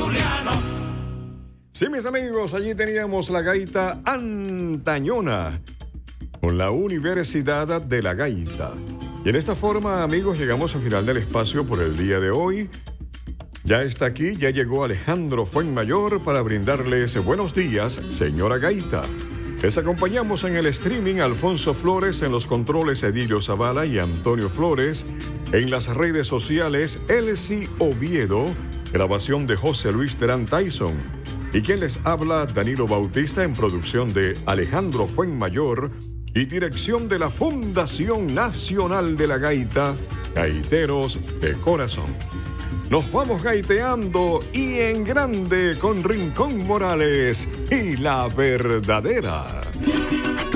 Sí, mis amigos, allí teníamos la gaita antañona con la Universidad de la Gaita. Y en esta forma, amigos, llegamos al final del espacio por el día de hoy. Ya está aquí, ya llegó Alejandro Fuenmayor para brindarles buenos días, señora Gaita. Les acompañamos en el streaming Alfonso Flores, en los controles Edilio Zavala y Antonio Flores, en las redes sociales Elsie Oviedo, grabación de José Luis Terán Tyson, y quien les habla, Danilo Bautista, en producción de Alejandro Fuenmayor y dirección de la Fundación Nacional de la Gaita, Gaiteros de Corazón. Nos vamos gaiteando y en grande con Rincón Morales y La Verdadera.